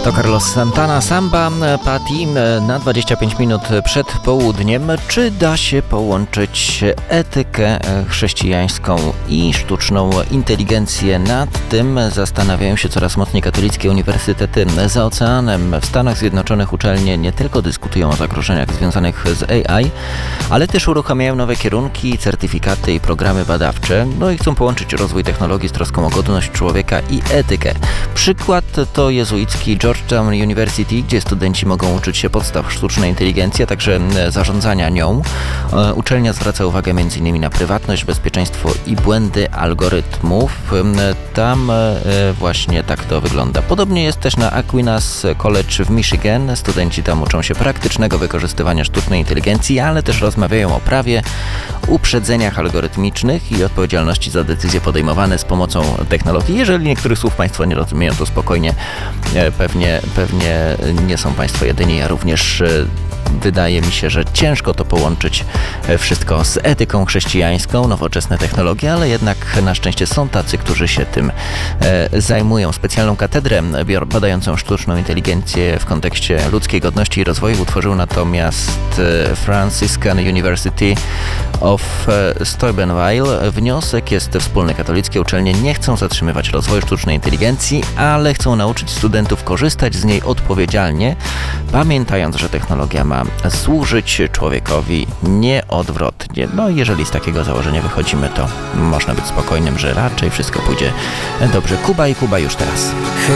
To Carlos Santana, Samba Party na 25 minut przed południem. Czy da się połączyć etykę chrześcijańską i sztuczną inteligencję? Nad tym zastanawiają się coraz mocniej katolickie uniwersytety za oceanem. W Stanach Zjednoczonych uczelnie nie tylko dyskutują o zagrożeniach związanych z AI, ale też uruchamiają nowe kierunki, certyfikaty i programy badawcze. No i chcą połączyć rozwój technologii z troską o godność człowieka i etykę. Przykład to jezuicki Georgetown University, gdzie studenci mogą uczyć się podstaw sztucznej inteligencji, a także zarządzania nią. Uczelnia zwraca uwagę m.in. na prywatność, bezpieczeństwo i błędy algorytmów. Tam właśnie tak to wygląda. Podobnie jest też na Aquinas College w Michigan. Studenci tam uczą się praktycznego wykorzystywania sztucznej inteligencji, ale też rozmawiają o prawie, uprzedzeniach algorytmicznych i odpowiedzialności za decyzje podejmowane z pomocą technologii. Jeżeli niektórych słów Państwo nie rozumieją, to spokojnie, pewnie nie są Państwo jedyni. Ja również wydaje mi się, że ciężko to połączyć wszystko z etyką chrześcijańską, nowoczesne technologie, ale jednak na szczęście są tacy, którzy się tym zajmują. Specjalną katedrę badającą sztuczną inteligencję w kontekście ludzkiej godności i rozwoju utworzył natomiast Franciscan University of Steubenville. Wniosek jest wspólny. Katolickie uczelnie nie chcą zatrzymywać rozwoju sztucznej inteligencji, ale chcą nauczyć studentów korzystać z niej odpowiedzialnie, pamiętając, że technologia ma służyć człowiekowi, nie odwrotnie. No i jeżeli z takiego założenia wychodzimy, to można być spokojnym, że raczej wszystko pójdzie dobrze. Kuba już teraz.